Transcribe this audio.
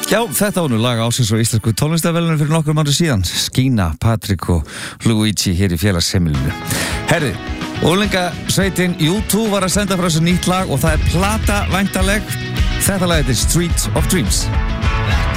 Já, þetta var nú lag ásins og íslensku tónlistarverðlaunum fyrir nokkur mánuð síðan. Skína, Patrik og Luigi hér í félagsheimilinu. Herri, úlingasveitin U2 var að senda frá þessu nýtt lag og það er plata væntanleg. Þetta lag er Street of Dreams.